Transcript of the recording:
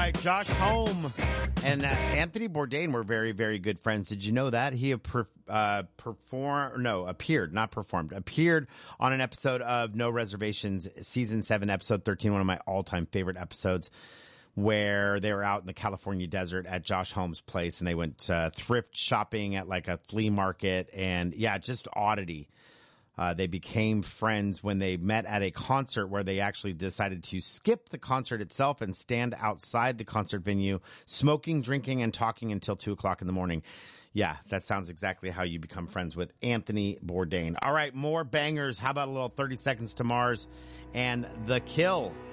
right, Josh Homme and Anthony Bourdain were very, very good friends. Did you know that? He appeared on an episode of No Reservations, season 7, episode 13, one of my all-time favorite episodes, where they were out in the California desert at Josh Homme's place, and they went thrift shopping at like a flea market, and yeah, just oddity. They became friends when they met at a concert where they actually decided to skip the concert itself and stand outside the concert venue, smoking, drinking, and talking until 2 o'clock in the morning. Yeah, that sounds exactly how you become friends with Anthony Bourdain. All right, more bangers. How about a little 30 Seconds to Mars and The Kill?